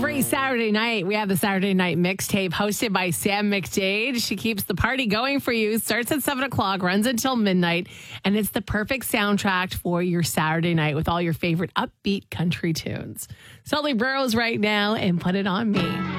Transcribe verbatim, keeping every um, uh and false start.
Every Saturday night, we have the Saturday Night Mixtape hosted by Sam McDade. She keeps the party going for you. Starts at seven o'clock, runs until midnight, and it's the perfect soundtrack for your Saturday night with all your favorite upbeat country tunes. Sully Burrows right now and Put It On Me.